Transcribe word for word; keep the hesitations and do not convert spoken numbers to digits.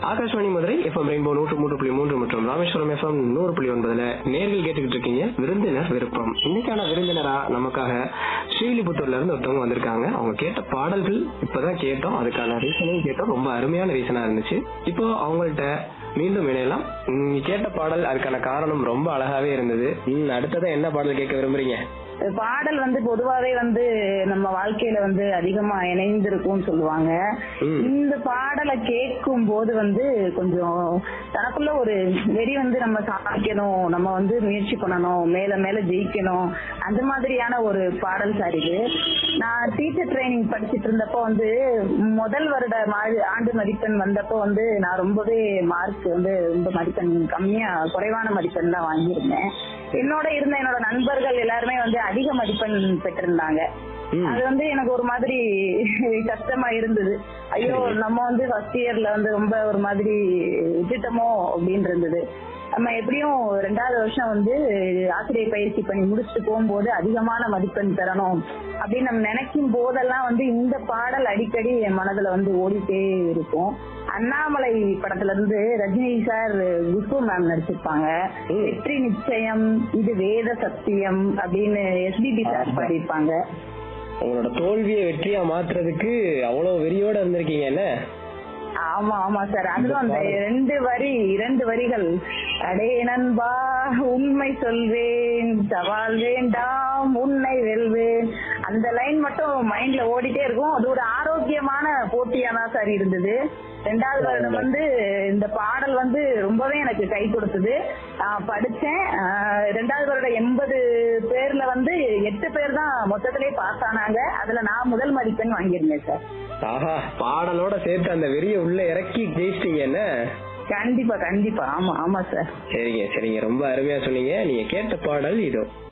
Akashvani Madurai FM rainbow நூற்று மூன்று புள்ளி மூன்று மற்றும் ராமேஸ்வரம் எஃப்எம் நூறு புள்ளி ஒன்பதுல நேர்கள் கேட்டுக்கிட்டு இருக்கீங்க விருந்தினர் விருப்பம். இன்னைக்கான விருந்தினரா நமக்காக ஸ்ரீவில்லிபுத்தூர்ல இருந்து ஒருத்தவங்க வந்திருக்காங்க. அவங்க கேட்ட பாடல்கள் இப்பதான் கேட்டோம், அதுக்கான ரீசனையும் கேட்டோம். ரொம்ப அருமையான ரீசனா இருந்துச்சு. இப்போ அவங்கள்ட்ட மீண்டும் இணையலாம். நீங்க கேட்ட பாடல் அதுக்கான காரணம் ரொம்ப அழகாவே இருந்தது. அடுத்ததான் என்ன பாடல் கேட்க விரும்புறீங்க? பாடல் வந்து பொதுவாவே வந்து நம்ம வாழ்க்கையில வந்து அதிகமா இணைந்திருக்கும் சொல்லுவாங்க. இந்த பாடலை கேட்கும் போது வந்து கொஞ்சம் தனக்குள்ள ஒரு வெறி வந்து நம்ம சாதிக்கணும், நம்ம வந்து முயற்சி பண்ணணும், மேல மேல ஜெயிக்கணும், அந்த மாதிரியான ஒரு பாடல் சார் இது. நான் டீச்சர் ட்ரைனிங் படிச்சுட்டு இருந்தப்போ வந்து முதல் வருட ஆண்டு மதிப்பெண் வந்தப்போ வந்து நான் ரொம்பவே மார்க் வந்து ரொம்ப மதிப்பெண் கம்மியா குறைவான மதிப்பெண் தான் வாங்கியிருந்தேன். என்னோட இருந்த என்னோட நண்பர்கள் எல்லாருமே வந்து அதிக மதிப்பெண் பெற்றிருந்தாங்க. அது வந்து எனக்கு ஒரு மாதிரி கஷ்டமா இருந்தது. ஐயோ, நம்ம வந்து ஃபர்ஸ்ட் இயர்ல வந்து ரொம்ப ஒரு மாதிரி விட்டுட்டோமோ அப்படின்னு இருந்தது. நம்ம எப்படியும் ரெண்டாவது வருஷம் வந்து ஆசிரியர் பயிற்சி பண்ணி முடிச்சுட்டு போகும்போது அதிகமான மதிப்பெண் பெறணும் அப்படின்னு நம்ம நினைக்கும் போதெல்லாம் வந்து இந்த பாடல் அடிக்கடி என் மனதுல வந்து ஓடிட்டே இருக்கும். அண்ணாமலை படத்துல இருந்து ரஜினி சார், குஷ்பு மேம் நடிச்சிருப்பாங்க. வெற்றி நிச்சயம், இது வேத சத்தியம் அப்படின்னு எஸ்பிபி சார் பாடியிருப்பாங்க. உங்களோட தோல்வியை வெற்றியா மாத்துறதுக்கு அவ்வளவு வெறியோட இருந்திருக்கீங்க என்ன? ஆமா ஆமா சார். அதுவும் அந்த ரெண்டு வரி இரண்டு வரிகள், அடே நண்பா உண்மை சொல்வேன், சவால் வேண்டாம் உன்னை வெல்வேன், அந்த லைன் மட்டும் மைண்ட்ல ஓடிட்டே இருக்கும். அது ஒரு ஆரோக்கியமான போட்டியானா சார் இருந்தது. ரெண்டாவது வருடம் வந்து இந்த பாடல் வந்து ரொம்பவே எனக்கு கை கொடுத்தது. படிச்சேன். ரெண்டாவது வருடம் எண்பது பேர்ல வந்து எட்டு பேர் தான் மொத்தத்திலே பாஸ் ஆனாங்க. அதுல நான் முதல் மதிப்பெண் வாங்கியிருந்தேன் சார். ஆஹா, பாடலோட சேர்த்து அந்த வெறிய உள்ள இறக்கி ஜெயிச்சிட்டீங்க என்ன? கண்டிப்பா கண்டிப்பா. ஆமா ஆமா சார். சரிங்க சரிங்க, ரொம்ப அருமையா சொன்னீங்க. நீங்க கேட்ட பாடல் இதோ.